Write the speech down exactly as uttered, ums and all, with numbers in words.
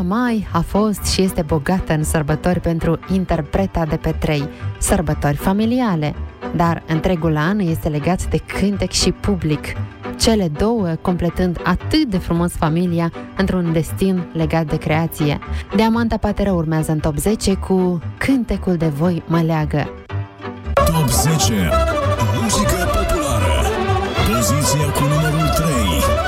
mai a fost și este bogată în sărbători pentru interpreta de pe trei, sărbători familiale, dar întregul an este legat de cântec și public, cele două completând atât de frumos familia într-un destin legat de creație. Diamanta Patera urmează în top zece cu Cântecul de voi mă leagă. Top zece. Muzică populară. Poziția cu numărul trei.